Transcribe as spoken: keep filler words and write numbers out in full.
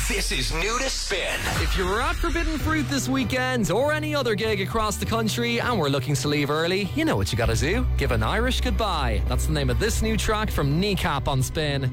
This is New to Spin. If you were at Forbidden Fruit this weekend or any other gig across the country and were looking to leave early, you know what you gotta do. Give an Irish goodbye. That's the name of this new track from Kneecap on Spin.